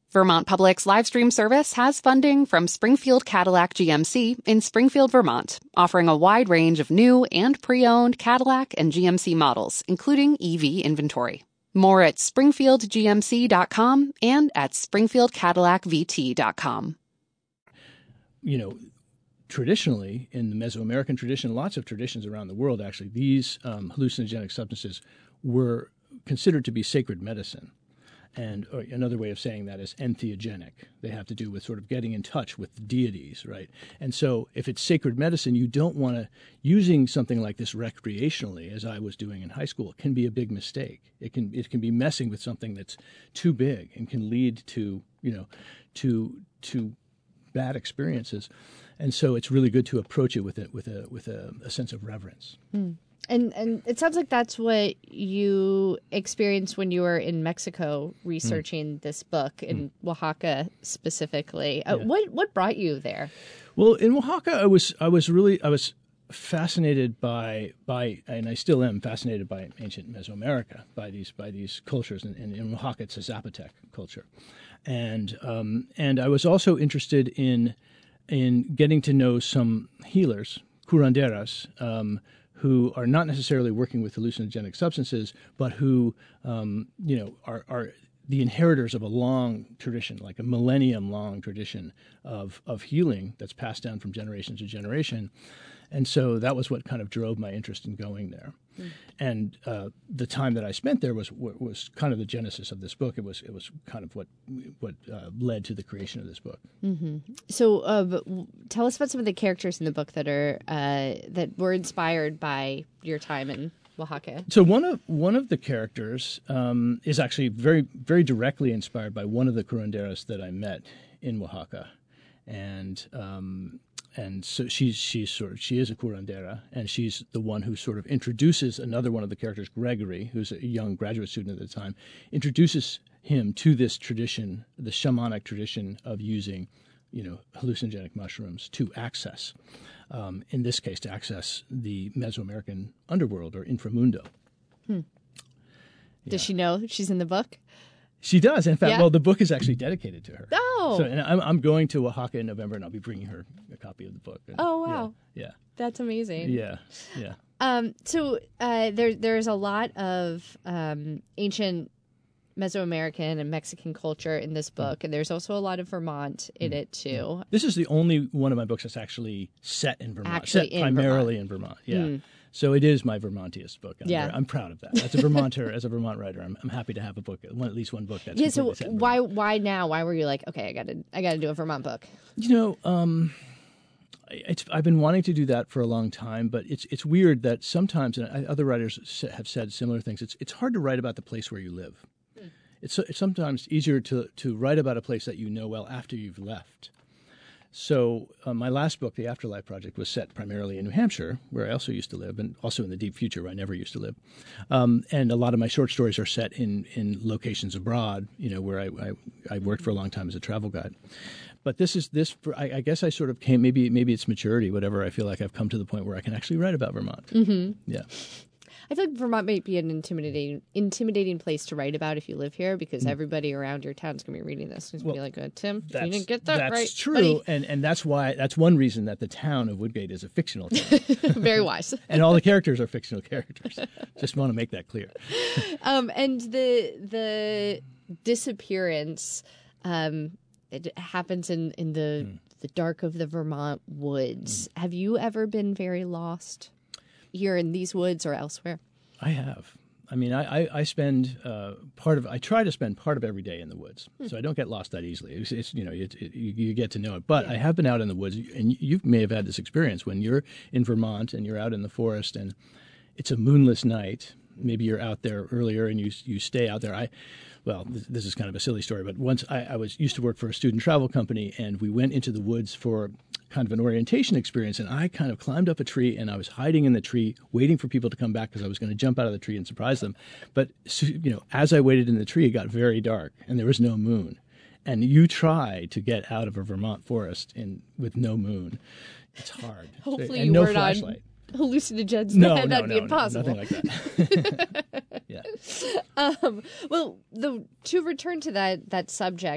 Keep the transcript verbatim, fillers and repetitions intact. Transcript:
Vermont Public's live stream service has funding from Springfield Cadillac G M C in Springfield, Vermont, offering a wide range of new and pre-owned Cadillac and G M C models, including E V inventory. More at springfield g m c dot com and at springfield cadillac v t dot com. You know, traditionally, in the Mesoamerican tradition, lots of traditions around the world, actually, these um, hallucinogenic substances were considered to be sacred medicine. And or another way of saying that is entheogenic. They have to do with sort of getting in touch with deities, right? And so if it's sacred medicine, you don't want to, using something like this recreationally, as I was doing in high school, can be a big mistake. It can it can be messing with something that's too big and can lead to, you know, to to bad experiences. And so it's really good to approach it with it with a with a, a sense of reverence. Mm. And and it sounds like that's what you experienced when you were in Mexico researching mm. this book, in mm. Oaxaca specifically. Uh, yeah. What what brought you there? Well, in Oaxaca, I was I was really I was fascinated by by and I still am fascinated by ancient Mesoamerica, by these by these cultures. And, and in Oaxaca, it's a Zapotec culture, and um, and I was also interested in in getting to know some healers, curanderas. Um, who are not necessarily working with hallucinogenic substances, but who, um, you know, are, are the inheritors of a long tradition, like a millennium-long tradition of of healing that's passed down from generation to generation. And so that was what kind of drove my interest in going there. Mm. And uh, the time that I spent there was was kind of the genesis of this book. It was it was kind of what what uh, led to the creation of this book. Mm-hmm. So, uh, tell us about some of the characters in the book that are uh, that were inspired by your time in Oaxaca. So one of one of the characters um, is actually very very directly inspired by one of the curanderas that I met in Oaxaca, and. Um, And so she's she's sort of she is a curandera, and she's the one who sort of introduces another one of the characters, Gregory, who's a young graduate student at the time, introduces him to this tradition, the shamanic tradition of using, you know, hallucinogenic mushrooms to access, um, in this case, to access the Mesoamerican underworld or inframundo. Hmm. Yeah. Does she know she's in the book? She does. In fact, yeah. well, the book is actually dedicated to her. Oh. So, and I'm, I'm going to Oaxaca in November, and I'll be bringing her a copy of the book. And, oh, wow. Yeah, yeah. That's amazing. Yeah, yeah. Um, so uh, there, there's a lot of um, ancient Mesoamerican and Mexican culture in this book, mm. and there's also a lot of Vermont in mm. it, too. This is the only one of my books that's actually set in Vermont, actually set in primarily Vermont. in Vermont, yeah. Mm. So it is my Vermontiest book. And yeah. I'm, very, I'm proud of that. As a Vermonter, as a Vermont writer, I'm, I'm happy to have a book, one, at least one book that's yeah. So set in why Vermont. why now? Why were you like, okay, I got to I got to do a Vermont book? You know, um, it's I've been wanting to do that for a long time, but it's it's weird that sometimes, and other writers have said similar things. It's it's hard to write about the place where you live. Hmm. It's, it's sometimes easier to to write about a place that you know well after you've left. So uh, my last book, The Afterlife Project, was set primarily in New Hampshire, where I also used to live, and also in the deep future, where I never used to live. Um, and a lot of my short stories are set in, in locations abroad, you know, where I, I, I worked for a long time as a travel guide. But this is this. I, I guess I sort of came. Maybe maybe it's maturity, whatever. I feel like I've come to the point where I can actually write about Vermont. Mm-hmm. Yeah. I feel like Vermont might be an intimidating, intimidating place to write about if you live here, because mm. everybody around your town's going to be reading this. It's going to well, be like, Tim, you didn't get that that's right. That's true, buddy. and and that's why that's one reason that the town of Woodgate is a fictional town. Very wise. And all the characters are fictional characters. Just want to make that clear. Um, and the the disappearance, um, it happens in in the mm. the dark of the Vermont woods. Mm. Have you ever been very lost here in these woods or elsewhere? I have. I mean, I, I, I spend uh, part of, I try to spend part of every day in the woods. Hmm. So I don't get lost that easily. It's, it's you know, it, it, you, you get to know it. But yeah. I have been out in the woods, and you may have had this experience when you're in Vermont and you're out in the forest and it's a moonless night. Maybe you're out there earlier and you you stay out there. I, well, this, this is kind of a silly story, but once I, I was used to work for a student travel company, and we went into the woods for kind of an orientation experience, and I kind of climbed up a tree, and I was hiding in the tree, waiting for people to come back because I was going to jump out of the tree and surprise them. But you know, as I waited in the tree, it got very dark, and there was no moon. And you try to get out of a Vermont forest in with no moon, it's hard. Hopefully, and you no weren't flashlight. on hallucinogens. No, That'd no, be no, impossible. No, nothing like that. Yeah. Um, well, the, to return to that that subject.